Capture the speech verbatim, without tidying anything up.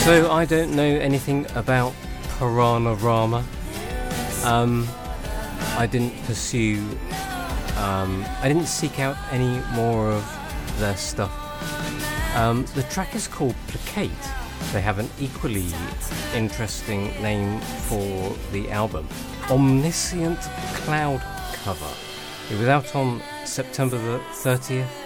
So I don't know anything about Piranha-Rama. Um, I didn't pursue, um, I didn't seek out any more of their stuff. Um, the track is called Placate. They have an equally interesting name for the album, Omniscient Cloud Cover. It was out on September the thirtieth,